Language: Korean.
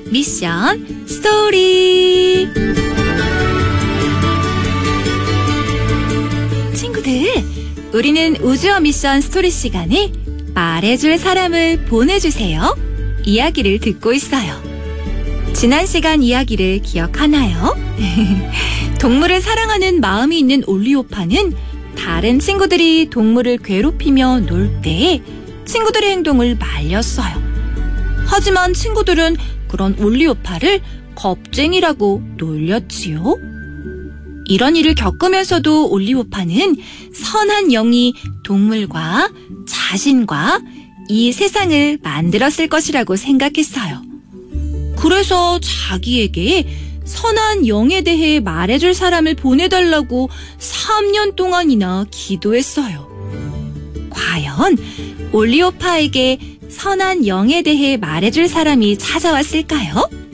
미션 스토리. 친구들, 우리는 우주어 미션 스토리 시간에 말해줄 사람을 보내주세요. 이야기를 듣고 있어요. 지난 시간 이야기를 기억하나요? 동물을 사랑하는 마음이 있는 올리오파는 다른 친구들이 동물을 괴롭히며 놀 때 친구들의 행동을 말렸어요. 하지만 친구들은 그런 올리오파를 겁쟁이라고 놀렸지요. 이런 일을 겪으면서도 올리오파는 선한 영이 동물과 자신과 이 세상을 만들었을 것이라고 생각했어요. 그래서 자기에게 선한 영에 대해 말해줄 사람을 보내달라고 3년 동안이나 기도했어요. 과연 올리오파에게 선한 영에 대해 말해줄 사람이 찾아왔을까요?